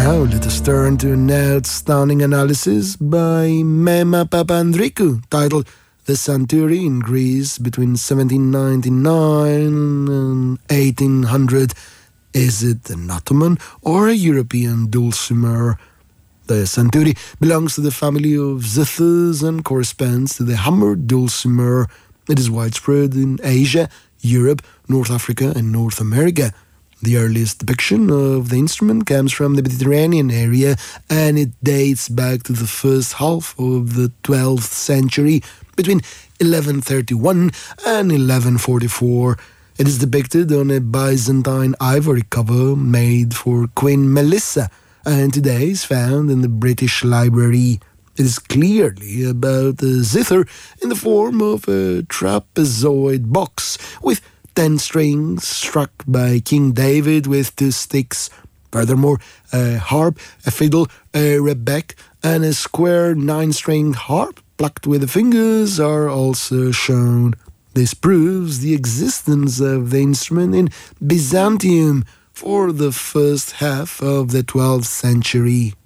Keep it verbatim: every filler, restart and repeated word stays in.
Now let us turn to an outstanding analysis by Mema Papandreou titled The Santuri in Greece between seventeen ninety-nine and eighteen hundred. Is it an Ottoman or a European dulcimer? The Santuri belongs to the family of zithers and corresponds to the hammered dulcimer. It is widespread in Asia, Europe, North Africa, and North America. The earliest depiction of the instrument comes from the Mediterranean area, and it dates back to the first half of the twelfth century, between eleven thirty-one and eleven forty-four. It is depicted on a Byzantine ivory cover made for Queen Melissa, and today is found in the British Library. It is clearly about a zither in the form of a trapezoid box with ten strings struck by King David with two sticks. Furthermore, a harp, a fiddle, a rebec, and a square nine-string harp plucked with the fingers are also shown. This proves the existence of the instrument in Byzantium for the first half of the twelfth century.